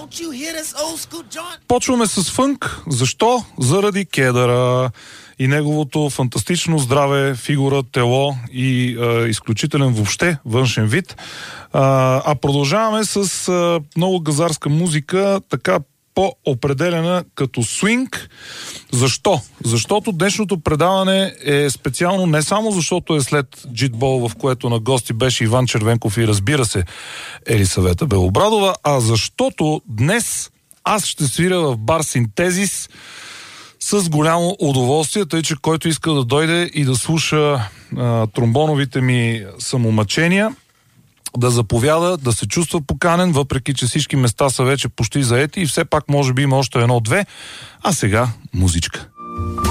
Почваме с фънк. Защо? Заради кедъра и неговото фантастично здраве, фигура, тело и изключителен въобще външен вид. А продължаваме с много газарска музика, така по-определена като свинг. Защо? Защото днешното предаване е специално не само защото е след джитбол, в което на гости беше Иван Червенков и разбира се Елисавета Белобрадова, а защото днес аз ще свиря в бар Синтезис с голямо удоволствие, тъй че който иска да дойде и да слуша тромбоновите ми самомъчения, да заповяда, да се чувства поканен, въпреки че всички места са вече почти заети и все пак може би има още едно-две. А сега музичка.